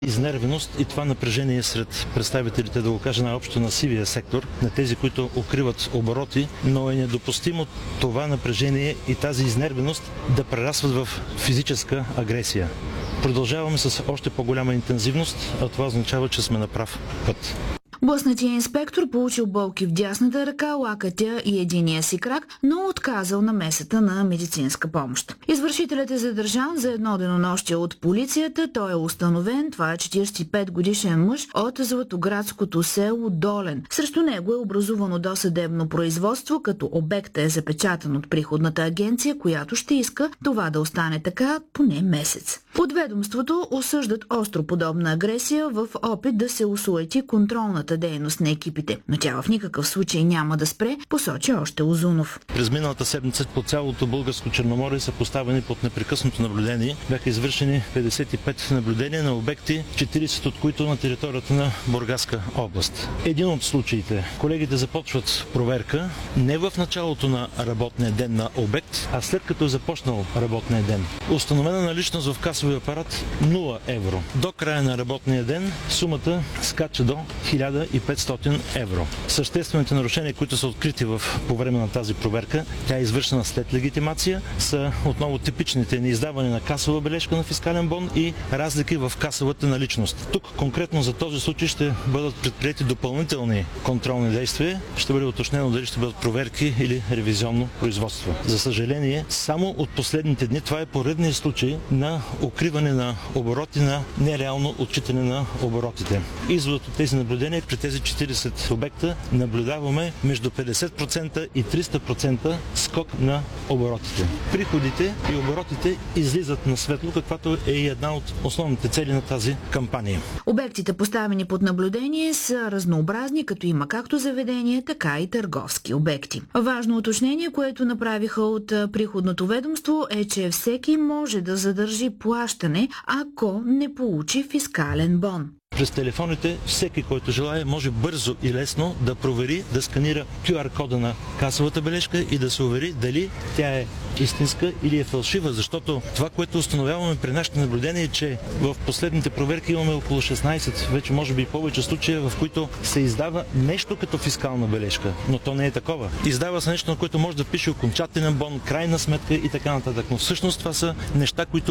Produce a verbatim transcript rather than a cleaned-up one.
изнервеност и това напрежение сред представителите, да го кажа най-общо, на сивия сектор, на тези, които укриват обороти, но е недопустимо това напрежение и тази изнервеност да прерастват в физическа агресия. Продължаваме с още по-голяма интензивност, а това означава, че сме на прав път. Блъснатият инспектор получил болки в дясната ръка, лакътя и единия си крак, но отказал намесата на медицинска помощ. Извършителят е задържан за едно денонощие от полицията. Той е установен. Това е четиридесет и пет годишен мъж от златоградското село Долен. Срещу него е образувано досъдебно производство, като обектът е запечатан от приходната агенция, която ще иска това да остане така поне месец. От ведомството осъждат остро подобна агресия в опит да се осуети контролната дейност на екипите, но тя в никакъв случай няма да спре, посочи още Узунов. През миналата седмица по цялото българско Черноморие са поставени под непрекъснато наблюдение. Бяха извършени петдесет и пет наблюдения на обекти, четиридесет от които на територията на Бургаска област. Един от случаите колегите започват проверка не в началото на работния ден на обект, а след като е започнал работния ден. Установена наличност в касовия апарат нула евро. До края на работния ден сумата скача до хиляда и петстотин евро. Съществените нарушения, които са открити в, по време на тази проверка, тя е извършена след легитимация, са отново типичните неиздаване на касова бележка на фискален бон и разлики в касовата наличност. Тук конкретно за този случай ще бъдат предприети допълнителни контролни действия. Ще бъде уточнено дали ще бъдат проверки или ревизионно производство. За съжаление, само от последните дни това е поредният случай на укриване на обороти, на нереално отчитане на оборотите. Изводът от тези наблюдения при тези четиридесет обекта наблюдаваме между петдесет процента и триста процента скок на оборотите. Приходите и оборотите излизат на светло, каквато е и една от основните цели на тази кампания. Обектите, поставени под наблюдение, са разнообразни, като има както заведения, така и търговски обекти. Важно уточнение, което направиха от приходното ведомство, е, че всеки може да задържи плащане, ако не получи фискален бон. През телефоните всеки, който желае, може бързо и лесно да провери, да сканира кю ар кода на касовата бележка и да се увери дали тя е истинска или е фалшива, защото това, което установяваме при нашите наблюдения, е, че в последните проверки имаме около шестнадесет, вече може би повече случая, в които се издава нещо като фискална бележка, но то не е такова. Издава се нещо, на което може да пише окончателен бон, крайна сметка и така нататък, но всъщност това са неща, които